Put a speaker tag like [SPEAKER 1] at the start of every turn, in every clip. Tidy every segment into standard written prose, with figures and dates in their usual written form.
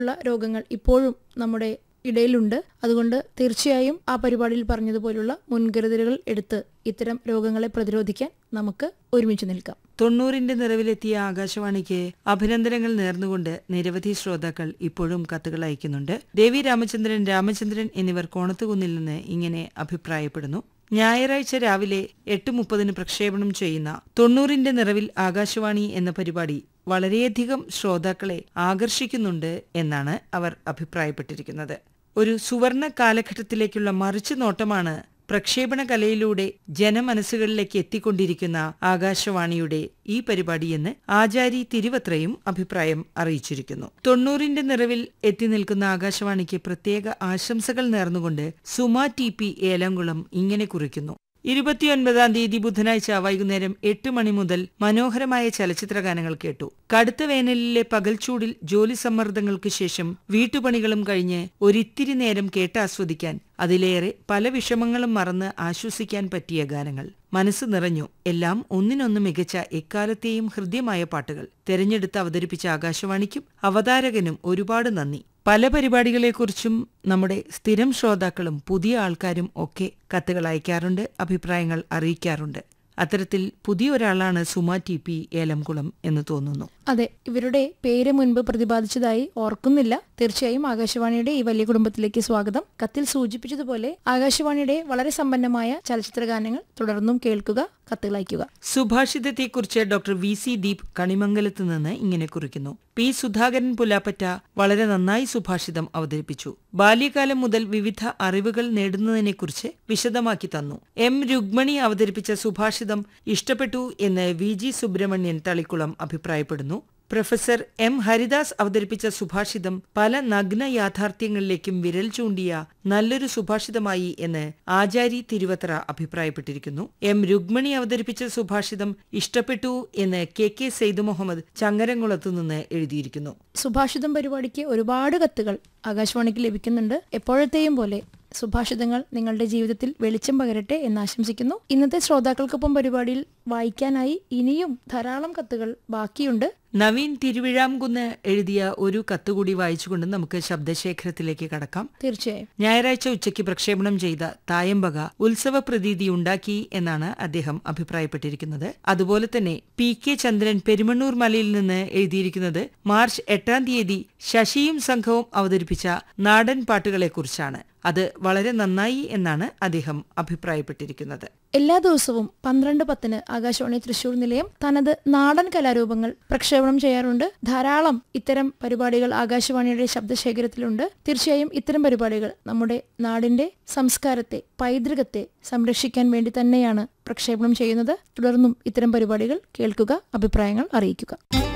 [SPEAKER 1] ഉള്ള രോഗങ്ങൾ ഇപ്പോഴും നമ്മുടെ ഇടയിലുണ്ട്. അതുകൊണ്ട് തീർച്ചയായും ആ പരിപാടിയിൽ പറഞ്ഞതുപോലുള്ള മുൻകരുതലുകൾ എടുത്ത് ഇത്തരം രോഗങ്ങളെ പ്രതിരോധിക്കാൻ നമുക്ക് ഒരുമിച്ച് നിൽക്കാം.
[SPEAKER 2] 90ന്റെ നിറവിലെത്തിയ ആകാശവാണിക്ക് അഭിനന്ദനങ്ങൾ നേർന്നുകൊണ്ട് നിരവധി ശ്രോതാക്കൾ ഇപ്പോഴും കത്തുകൾ അയക്കുന്നുണ്ട്. ദേവി രാമചന്ദ്രൻ എന്നിവർ കോണത്തുകുന്നിൽ നിന്ന് ഇങ്ങനെ അഭിപ്രായപ്പെടുന്നു. ഞായറാഴ്ച രാവിലെ 8:30 പ്രക്ഷേപണം ചെയ്യുന്ന 90ന്റെ നിറവിൽ ആകാശവാണി എന്ന പരിപാടി വളരെയധികം ശ്രോതാക്കളെ ആകർഷിക്കുന്നുണ്ട് എന്നാണ് അവർ അഭിപ്രായപ്പെട്ടിരിക്കുന്നത്. ഒരു സുവർണ കാലഘട്ടത്തിലേക്കുള്ള മറിച്ചു നോട്ടമാണ് പ്രക്ഷേപണ കലയിലൂടെ ജനമനസ്സുകളിലേക്ക് എത്തിക്കൊണ്ടിരിക്കുന്ന ആകാശവാണിയുടെ ഈ പരിപാടിയെന്ന് ആചാരി തിരുവത്രയും അഭിപ്രായം അറിയിച്ചിരിക്കുന്നു. 90ന്റെ നിറവിൽ എത്തി നിൽക്കുന്ന ആകാശവാണിക്ക് പ്രത്യേക ആശംസകൾ നേർന്നുകൊണ്ട് സുമ TP ഏലംകുളം ഇങ്ങനെ കുറിക്കുന്നു. 29-ാം തീയതി ബുധനാഴ്ച വൈകുന്നേരം 8 മണി മുതൽ മനോഹരമായ ചലച്ചിത്രഗാനങ്ങൾ കേട്ടു. കടുത്ത വേനലിലെ പകൽച്ചൂടിൽ ജോലി സമ്മർദ്ദങ്ങൾക്ക് ശേഷം വീട്ടുപണികളും കഴിഞ്ഞ് ഒരിത്തിരി നേരം കേട്ടാസ്വദിക്കാൻ, അതിലേറെ പല വിഷമങ്ങളും മറന്ന് ആശ്വസിക്കാൻ പറ്റിയ ഗാനങ്ങൾ. മനസ്സ് നിറഞ്ഞു. എല്ലാം ഒന്നിനൊന്ന് മികച്ച എക്കാലത്തെയും ഹൃദ്യമായ പാട്ടുകൾ തെരഞ്ഞെടുത്ത് അവതരിപ്പിച്ച ആകാശവാണിക്കും അവതാരകനും ഒരുപാട് നന്ദി. പല പരിപാടികളെക്കുറിച്ചും നമ്മുടെ സ്ഥിരം ശ്രോതാക്കളും പുതിയ ആൾക്കാരും ഒക്കെ കത്തുകൾ അയക്കാറുണ്ട്, അഭിപ്രായങ്ങൾ അറിയിക്കാറുണ്ട്. അത്തരത്തിൽ പുതിയൊരാളാണ് സുമ TP ഏലംകുളം എന്ന് തോന്നുന്നു.
[SPEAKER 1] അതെ, ഇവരുടെ പേര് മുൻപ് പ്രതിപാദിച്ചതായി ഓർക്കുന്നില്ല. തീർച്ചയായും ആകാശവാണിയുടെ ഈ വലിയ കുടുംബത്തിലേക്ക് സ്വാഗതം. കത്തിൽ സൂചിപ്പിച്ചതുപോലെ ആകാശവാണിയുടെ വളരെ സമ്പന്നമായ ചലച്ചിത്ര ഗാനങ്ങൾ തുടർന്നും കേൾക്കുക, കത്തുകൾ അയക്കുക.
[SPEAKER 2] സുഭാഷിതത്തെക്കുറിച്ച് ഡോക്ടർ VC ദീപ് കണിമംഗലത്ത് നിന്ന് ഇങ്ങനെ കുറിക്കുന്നു. P. സുധാകരൻ പുലാപ്പറ്റ വളരെ നന്നായി സുഭാഷിതം അവതരിപ്പിച്ചു. ബാല്യകാലം മുതൽ വിവിധ അറിവുകൾ നേടുന്നതിനെക്കുറിച്ച് വിശദമാക്കി തന്നു. M. രുഗ്മണി അവതരിപ്പിച്ച സുഭാഷിതം ഇഷ്ടപ്പെട്ടു എന്ന് VG സുബ്രഹ്മണ്യൻ തളിക്കുളം അഭിപ്രായപ്പെടുന്നു. Professor M. ഹരിദാസ് അവതരിപ്പിച്ച സുഭാഷിതം പല നഗ്ന യാഥാർത്ഥ്യങ്ങളിലേക്കും വിരൽ ചൂണ്ടിയ നല്ലൊരു സുഭാഷിതമായി എന്ന് ആചാരി തിരുവത്ര അഭിപ്രായപ്പെട്ടിരിക്കുന്നു. M. രുഗ്മണി അവതരിപ്പിച്ച സുഭാഷിതം ഇഷ്ടപ്പെട്ടു എന്ന് KK സെയ്ദ് മുഹമ്മദ് ചങ്ങരംകുളത്തു നിന്ന് എഴുതിയിരിക്കുന്നു.
[SPEAKER 1] സുഭാഷിതം പരിപാടിക്ക് ഒരുപാട് കത്തുകൾ ആകാശവാണിക്ക് ലഭിക്കുന്നുണ്ട്. എപ്പോഴത്തെയും പോലെ സുഭാഷിതങ്ങൾ നിങ്ങളുടെ ജീവിതത്തിൽ വെളിച്ചം പകരട്ടെ എന്ന് ആശംസിക്കുന്നു. ഇന്നത്തെ ശ്രോതാക്കൾക്കൊപ്പം പരിപാടിയിൽ വായിക്കാനായി ഇനിയും ധാരാളം കത്തുകൾ ബാക്കിയുണ്ട്.
[SPEAKER 2] നവീൻ തിരുവിഴാംകുന്ന് എഴുതിയ ഒരു കത്തുകൂടി വായിച്ചുകൊണ്ട് നമുക്ക് ശബ്ദശേഖരത്തിലേക്ക് കടക്കാം.
[SPEAKER 1] തീർച്ചയായും.
[SPEAKER 2] ഞായറാഴ്ച ഉച്ചയ്ക്ക് പ്രക്ഷേപണം ചെയ്ത തായമ്പക ഉത്സവ പ്രതീതി ഉണ്ടാക്കി എന്നാണ് അദ്ദേഹം അഭിപ്രായപ്പെട്ടിരിക്കുന്നത്. അതുപോലെ തന്നെ PK ചന്ദ്രൻ പെരുമണ്ണൂർ മലയിൽ നിന്ന് എഴുതിയിരിക്കുന്നത് മാർച്ച് 8-ാം തീയതി ശശിയും സംഘവും അവതരിപ്പിച്ച നാടൻ പാട്ടുകളെക്കുറിച്ചാണ്. അത് വളരെ നന്നായി എന്നാണ് അദ്ദേഹം അഭിപ്രായപ്പെട്ടിരിക്കുന്നത്.
[SPEAKER 1] എല്ലാ ദിവസവും 12:10 ആകാശവാണി തൃശൂർ നിലയം തനത് നാടൻ കലാരൂപങ്ങൾ പ്രക്ഷേപണം ചെയ്യാറുണ്ട്. ധാരാളം ഇത്തരം പരിപാടികൾ ആകാശവാണിയുടെ ശബ്ദശേഖരത്തിലുണ്ട്. തീർച്ചയായും ഇത്തരം പരിപാടികൾ നമ്മുടെ നാടിന്റെ സംസ്കാരത്തെ, പൈതൃകത്തെ സംരക്ഷിക്കാൻ വേണ്ടി തന്നെയാണ് പ്രക്ഷേപണം ചെയ്യുന്നത്. തുടർന്നും ഇത്തരം പരിപാടികൾ കേൾക്കുക, അഭിപ്രായങ്ങൾ അറിയിക്കുക.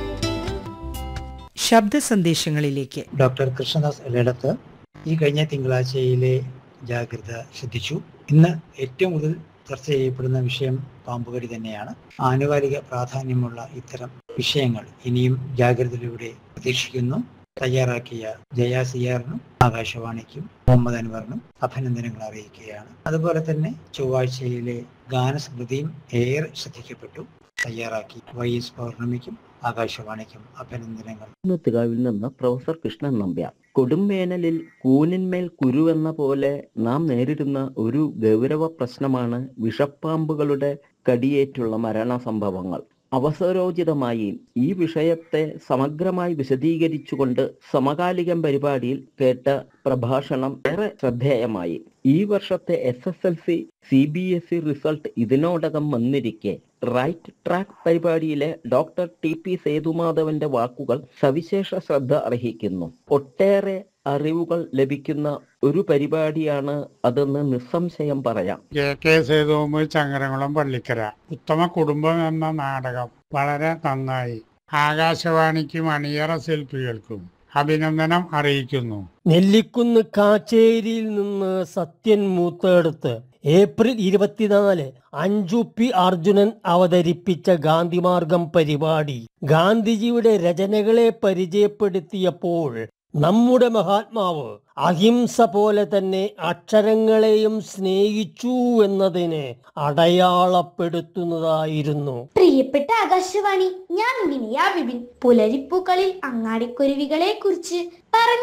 [SPEAKER 2] ശബ്ദ സന്ദേശങ്ങളിലേക്ക്
[SPEAKER 3] ഡോക്ടർ കൃഷ്ണദാസ് എല്ലടത്ത് ഈ കഴിഞ്ഞ തിങ്കളാഴ്ചയിലെ ജാഗ്രത ശ്രദ്ധിച്ചു. ഇന്ന് ഏറ്റവും കൂടുതൽ ചർച്ച ചെയ്യപ്പെടുന്ന വിഷയം പാമ്പുകടി തന്നെയാണ്. ആനുകാലിക പ്രാധാന്യമുള്ള ഇത്തരം വിഷയങ്ങൾ ഇനിയും ജാഗ്രതയിലൂടെ പ്രതീക്ഷിക്കുന്നു. തയ്യാറാക്കിയ ജയ സിയാറിനും ആകാശവാണിക്കും മുഹമ്മദ് അൻവറിനും അഭിനന്ദനങ്ങൾ അറിയിക്കുകയാണ്. അതുപോലെ തന്നെ ചൊവ്വാഴ്ചയിലെ ഗാനസ്മൃതിയും ഏറെ ശ്രദ്ധിക്കപ്പെട്ടു. തയ്യാറാക്കി YS പൗർണമിക്കും ആകാശവാണിക്കും അഭിനന്ദനങ്ങൾ.
[SPEAKER 4] തികാവിൽ നിന്ന് പ്രൊഫസർ കൃഷ്ണൻ നമ്പ്യാർ. കൊടുംവേനലിൽ കൂനിന്മേൽ കുരുവെന്ന പോലെ നാം നേരിടുന്ന ഒരു ഗൗരവ പ്രശ്നമാണ് വിഷപ്പാമ്പുകളുടെ കടിയേറ്റുള്ള മരണസംഭവങ്ങൾ. അവസരോചിതമായി ഈ വിഷയത്തെ സമഗ്രമായി വിശദീകരിച്ചുകൊണ്ട് സമകാലികം പരിപാടിയിൽ കേട്ട പ്രഭാഷണം ഏറെ ശ്രദ്ധേയമായി. ഈ വർഷത്തെ SSLC CBSE റിസൾട്ട് ഇതിനോടകം വന്നിരിക്കെ റൈറ്റ് ട്രാക്ക് പരിപാടിയിലെ ഡോക്ടർ TP സേതുമാധവന്റെ വാക്കുകൾ സവിശേഷ ശ്രദ്ധ അർഹിക്കുന്നു. ഒട്ടേറെ അറിവുകൾ ലഭിക്കുന്ന ഒരു പരിപാടിയാണ് അതെന്ന് നിസ്സംശയം പറയാം.
[SPEAKER 5] KK സേതുമാധവൻ, ചങ്ങരംകുളം, പള്ളിക്കര. ഉത്തമ കുടുംബം എന്ന നാടകം വളരെ നന്നായി. ആകാശവാണിക്കും അണിയറ ശില്പികൾക്കും അഭിനന്ദനം അറിയിക്കുന്നു.
[SPEAKER 6] നെല്ലിക്കുന്ന് കാച്ചേരിയിൽ നിന്ന് സത്യൻ മൂത്തേടത്ത് ഏപ്രിൽ 24 അഞ്ജു P. അർജുനൻ അവതരിപ്പിച്ച ഗാന്ധിമാർഗം പരിപാടി ഗാന്ധിജിയുടെ രചനകളെ പരിചയപ്പെടുത്തിയപ്പോൾ നമ്മുടെ മഹാത്മാവ് അഹിംസ പോലെ തന്നെ അക്ഷരങ്ങളെയും സ്നേഹിച്ചു എന്നതിനെ അടയാളപ്പെടുത്തുന്നതായിരുന്നു.
[SPEAKER 7] പ്രിയപ്പെട്ട ആകാശവാണി, ഞാൻ വിനയ വിപിൻ. പുലരിപ്പൂക്കളിൽ അങ്ങാടിക്കുരുവികളെ കുറിച്ച് പറഞ്ഞു